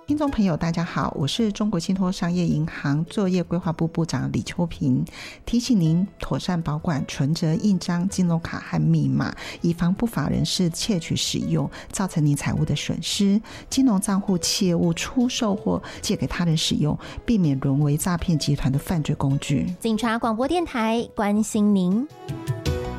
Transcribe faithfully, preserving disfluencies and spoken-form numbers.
听众朋友大家好，我是中国信托商业银行作业规划部部长李秋平，提醒您妥善保管存折、印章、金融卡和密码，以防不法人士窃取使用，造成您财务的损失。金融账户切勿出售或借给他人使用，避免沦为诈骗集团的犯罪工具。 警察广播电台关心您。